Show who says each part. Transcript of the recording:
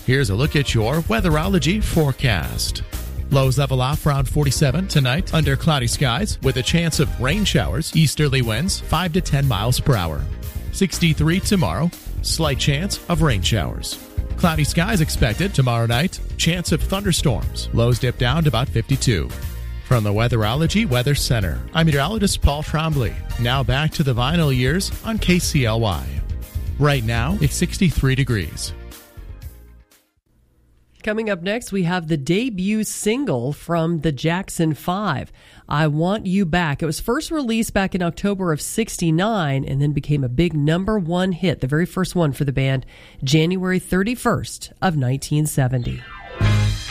Speaker 1: Here's a look at your weatherology forecast. Lows level off around 47 tonight under cloudy skies with a chance of rain showers, easterly winds 5 to 10 miles per hour. 63 tomorrow, slight chance of rain showers. Cloudy skies expected tomorrow night, chance of thunderstorms. Lows dip down to about 52. From the Weatherology Weather Center, I'm meteorologist Paul Trombley. Now back to the vinyl years on KCLY. Right now, it's 63 degrees.
Speaker 2: Coming up next, we have the debut single from the Jackson 5, I Want You Back. It was first released back in October of '69 and then became a big #1 hit, the very first one for the band, January 31st of 1970.